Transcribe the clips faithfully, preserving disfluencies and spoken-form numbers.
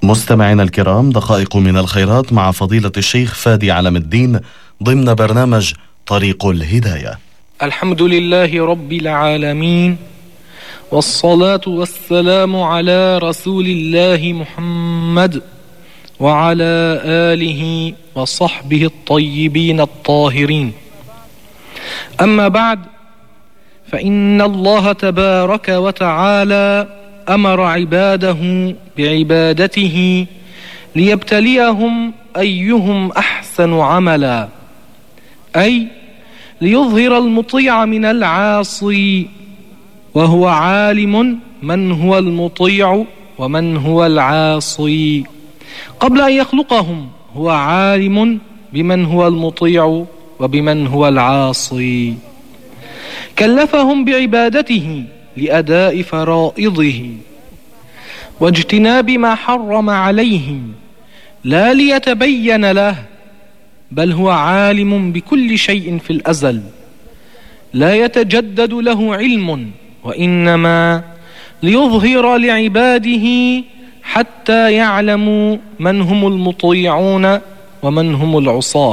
مستمعينا الكرام، دقائق من الخيرات مع فضيلة الشيخ فادي علم الدين ضمن برنامج طريق الهداية. الحمد لله رب العالمين، والصلاة والسلام على رسول الله محمد وعلى آله وصحبه الطيبين الطاهرين. أما بعد، فإن الله تبارك وتعالى أمر عباده بعبادته ليبتليهم أيهم أحسن عملا، أي ليظهر المطيع من العاصي، وهو عالم من هو المطيع ومن هو العاصي. قبل أن يخلقهم هو عالم بمن هو المطيع وبمن هو العاصي. كلفهم بعبادته لأداء فرائضه واجتناب ما حرم عليهم، لا ليتبين له، بل هو عالم بكل شيء في الأزل، لا يتجدد له علم، وإنما ليظهر لعباده حتى يعلموا من هم المطيعون ومن هم العصاه.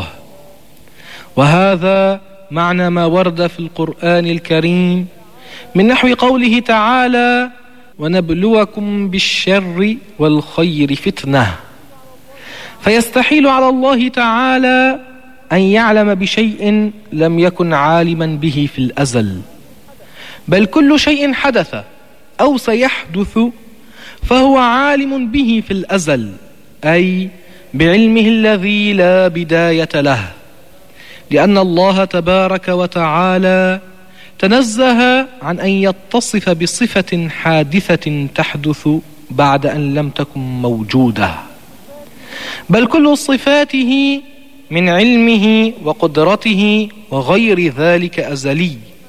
وهذا معنى ما ورد في القرآن الكريم من نحو قوله تعالى: ونبلوكم بالشر والخير فتنة. فيستحيل على الله تعالى أن يعلم بشيء لم يكن عالما به في الأزل، بل كل شيء حدث أو سيحدث فهو عالم به في الأزل، أي بعلمه الذي لا بداية له، لأن الله تبارك وتعالى تنزه عن أن يتصف بصفة حادثة تحدث بعد أن لم تكن موجودة، بل كل صفاته من علمه وقدرته وغير ذلك أزلي.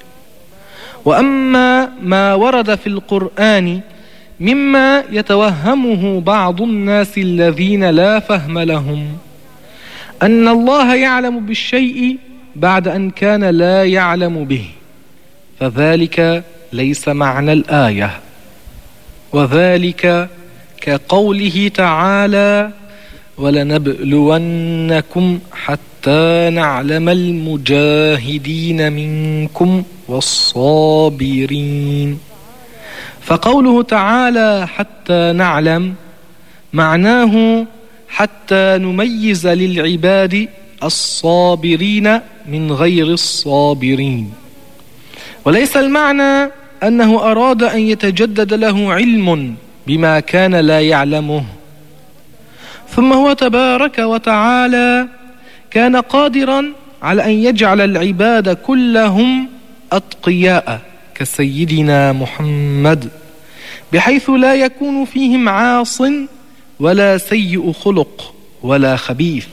وأما ما ورد في القرآن مما يتوهمه بعض الناس الذين لا فهم لهم أن الله يعلم بالشيء بعد أن كان لا يعلم به، فذلك ليس معنى الآية، وذلك كقوله تعالى: ولنبلونكم حتى نعلم المجاهدين منكم والصابرين. فقوله تعالى حتى نعلم معناه حتى نميز للعباد الصابرين من غير الصابرين، وليس المعنى أنه أراد أن يتجدد له علم بما كان لا يعلمه. ثم هو تبارك وتعالى كان قادرا على أن يجعل العباد كلهم أتقياء كسيدنا محمد، بحيث لا يكون فيهم عاص ولا سيء خلق ولا خبيث،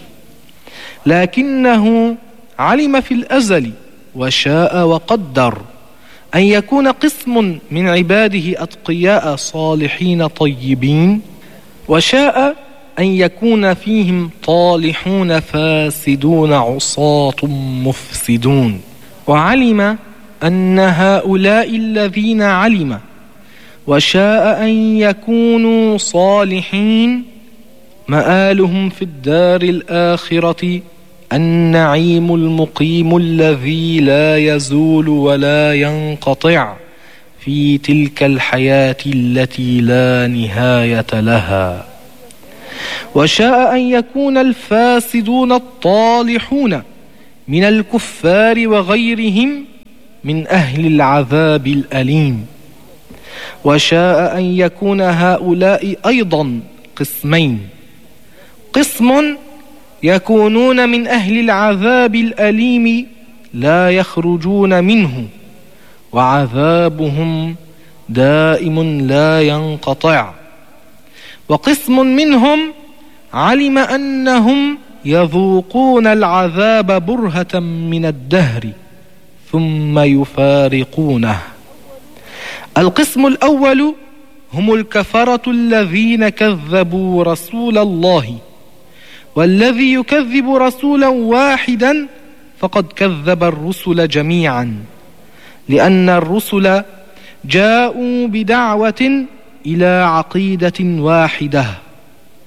لكنه علم في الأزل وشاء وقدر أن يكون قسم من عباده أتقياء صالحين طيبين، وشاء أن يكون فيهم طالحون فاسدون عصاة مفسدون. وعلم أن هؤلاء الذين علم وشاء أن يكونوا صالحين مآلهم في الدار الآخرة النعيم المقيم الذي لا يزول ولا ينقطع في تلك الحياة التي لا نهاية لها. وشاء أن يكون الفاسدون الطالحون من الكفار وغيرهم من أهل العذاب الأليم. وشاء أن يكون هؤلاء أيضا قسمين: قسم يكونون من أهل العذاب الأليم لا يخرجون منه، وعذابهم دائم لا ينقطع، وقسم منهم علم أنهم يذوقون العذاب برهة من الدهر ثم يفارقونه. القسم الأول هم الكفرة الذين كذبوا رسول الله، والذي يكذب رسولا واحدا فقد كذب الرسل جميعا، لأن الرسل جاءوا بدعوة إلى عقيدة واحدة،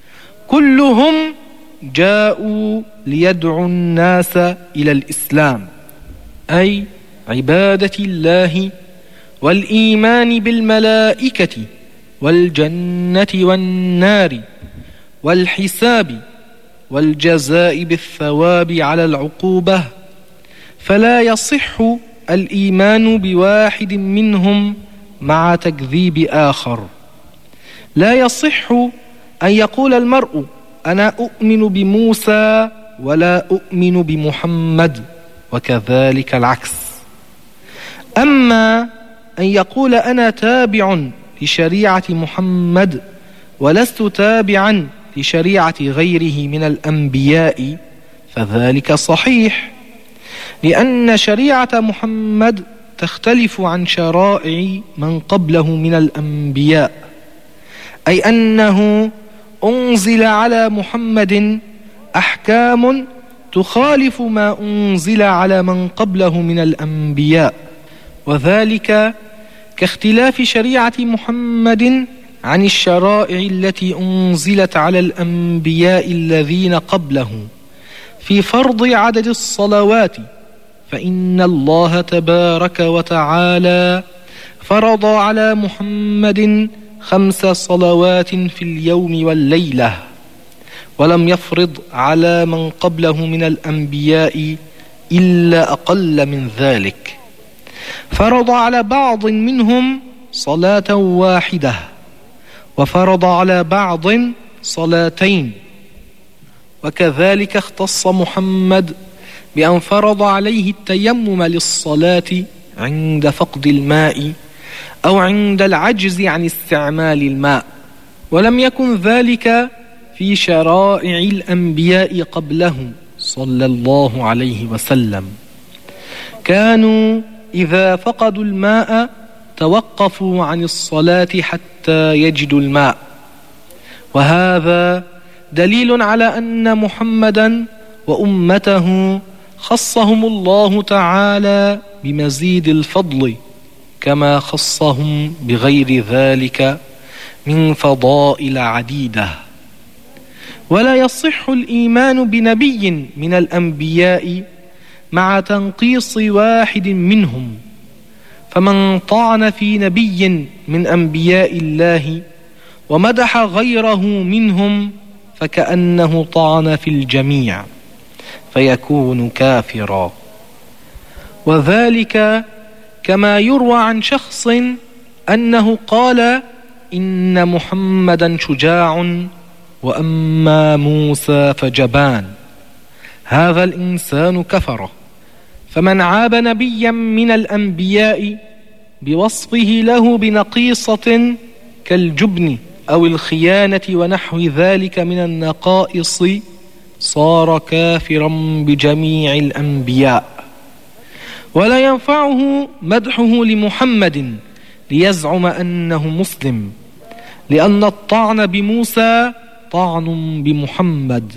كلهم جاءوا ليدعوا الناس إلى الإسلام، أي عبادة الله والإيمان بالملائكة والجنة والنار والحساب والجزاء بالثواب على العقوبة، فلا يصح الإيمان بواحد منهم مع تكذيب آخر. لا يصح أن يقول المرء أنا أؤمن بموسى ولا أؤمن بمحمد، وكذلك العكس. أما أن يقول أنا تابع لشريعة محمد ولست تابعا لشريعة غيره من الأنبياء، فذلك صحيح، لأن شريعة محمد تختلف عن شرائع من قبله من الأنبياء، أي أنه أنزل على محمد أحكام تخالف ما أنزل على من قبله من الأنبياء، وذلك كاختلاف شريعة محمد عن الشرائع التي أنزلت على الأنبياء الذين قبله في فرض عدد الصلوات، فإن الله تبارك وتعالى فرض على محمد خمس صلوات في اليوم والليلة، ولم يفرض على من قبله من الأنبياء إلا أقل من ذلك. فرض على بعض منهم صلاة واحدة، وفرض على بعض صلاتين، وكذلك اختص محمد بأن فرض عليه التيمم للصلاة عند فقد الماء أو عند العجز عن استعمال الماء، ولم يكن ذلك في شرائع الأنبياء قبله صلى الله عليه وسلم. كانوا إذا فقدوا الماء توقفوا عن الصلاة حتى يجدوا الماء، وهذا دليل على أن محمدا وأمته خصهم الله تعالى بمزيد الفضل، كما خصهم بغير ذلك من فضائل عديدة. ولا يصح الإيمان بنبي من الأنبياء مع تنقيص واحد منهم، فمن طعن في نبي من أنبياء الله ومدح غيره منهم فكأنه طعن في الجميع، فيكون كافرا. وذلك كما يروى عن شخص أنه قال إن محمدا شجاع وأما موسى فجبان، هذا الإنسان كفر. فمن عاب نبيا من الأنبياء بوصفه له بنقيصة كالجبن أو الخيانة ونحو ذلك من النقائص صار كافرا بجميع الأنبياء. ولا ينفعه مدحه لمحمد ليزعم أنه مسلم، لأن الطعن بموسى طعن بمحمد،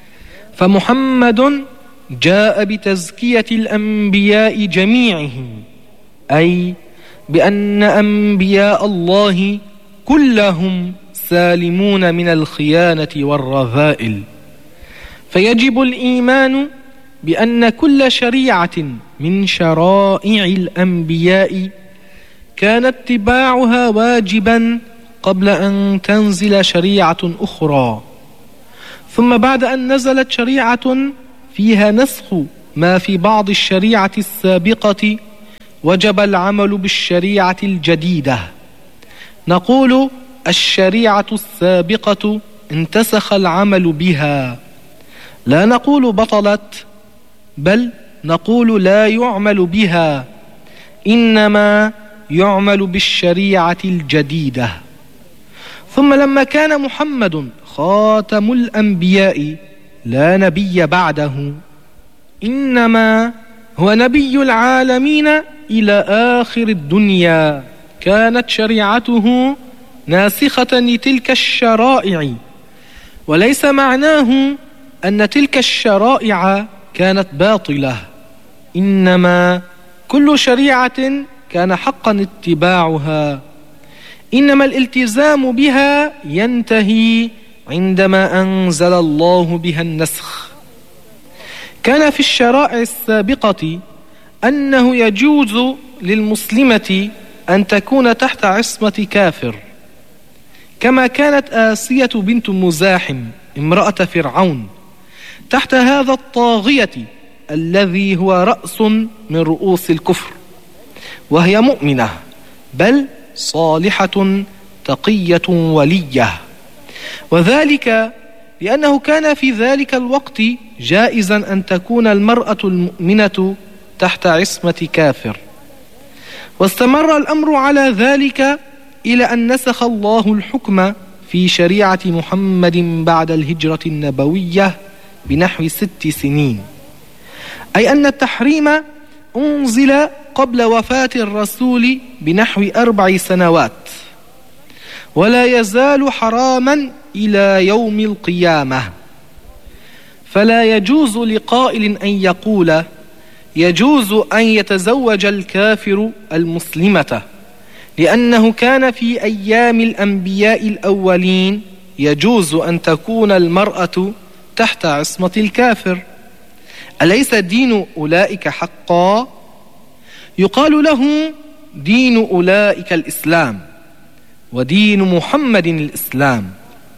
فمحمد جاء بتزكية الأنبياء جميعهم، أي بأن أنبياء الله كلهم سالمون من الخيانة والرذائل. فيجب الإيمان بأن كل شريعة من شرائع الأنبياء كان اتباعها واجبا قبل أن تنزل شريعة أخرى، ثم بعد أن نزلت شريعة فيها نسخ ما في بعض الشريعة السابقة وجب العمل بالشريعة الجديدة. نقول الشريعة السابقة انتسخ العمل بها، لا نقول بطلت، بل نقول لا يعمل بها، إنما يعمل بالشريعة الجديدة. ثم لما كان محمد خاتم الأنبياء لا نبي بعده، إنما هو نبي العالمين إلى آخر الدنيا، كانت شريعته ناسخة لتلك الشرائع، وليس معناه أن تلك الشرائع كانت باطلة، إنما كل شريعة كان حقا اتباعها، إنما الالتزام بها ينتهي عندما أنزل الله بها النسخ. كان في الشرائع السابقة أنه يجوز للمسلمة أن تكون تحت عصمة كافر، كما كانت آسية بنت مزاحم امرأة فرعون تحت هذا الطاغية الذي هو رأس من رؤوس الكفر، وهي مؤمنة بل صالحة تقية ولية، وذلك لأنه كان في ذلك الوقت جائزا أن تكون المرأة المؤمنة تحت عصمة كافر. واستمر الأمر على ذلك إلى أن نسخ الله الحكم في شريعة محمد بعد الهجرة النبوية بنحو ست سنين، أي أن التحريم أنزل قبل وفاة الرسول بنحو أربع سنوات، ولا يزال حراما إلى يوم القيامة. فلا يجوز لقائل أن يقول يجوز أن يتزوج الكافر المسلمة، لأنه كان في أيام الأنبياء الأولين يجوز أن تكون المرأة تحت عصمة الكافر. أليس دين أولئك حقا؟ يقال له دين أولئك الإسلام، ودين محمد الإسلام،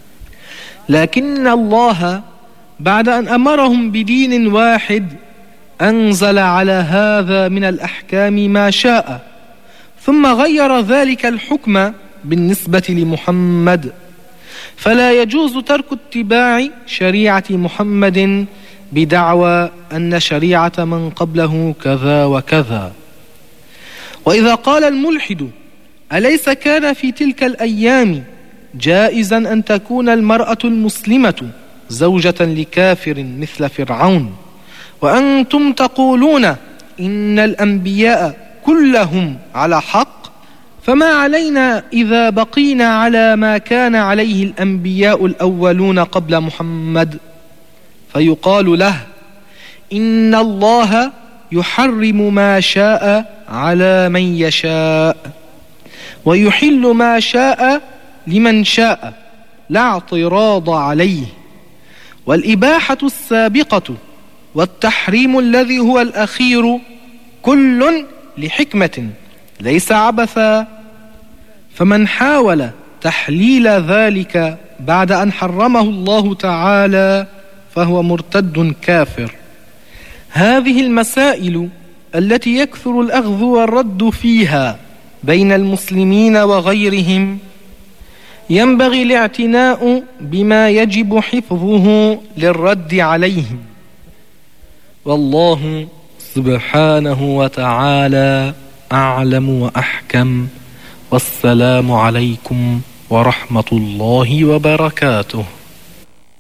لكن الله بعد أن أمرهم بدين واحد أنزل على هذا من الأحكام ما شاء، ثم غير ذلك الحكم بالنسبة لمحمد. فلا يجوز ترك اتباع شريعة محمد بدعوى أن شريعة من قبله كذا وكذا. وإذا قال الملحد أليس كان في تلك الأيام جائزا أن تكون المرأة المسلمة زوجة لكافر مثل فرعون، وأنتم تقولون إن الأنبياء كلهم على حق، فما علينا إذا بقينا على ما كان عليه الأنبياء الأولون قبل محمد؟ فيقال له إن الله يحرم ما شاء على من يشاء، ويحل ما شاء لمن شاء، لا اعتراض عليه. والإباحة السابقة والتحريم الذي هو الأخير كل لحكمة ليس عبثا، فمن حاول تحليل ذلك بعد أن حرمه الله تعالى فهو مرتد كافر. هذه المسائل التي يكثر الأخذ والرد فيها بين المسلمين وغيرهم ينبغي الاعتناء بما يجب حفظه للرد عليهم، والله سبحانه وتعالى أعلم وأحكم. والسلام عليكم ورحمة الله وبركاته.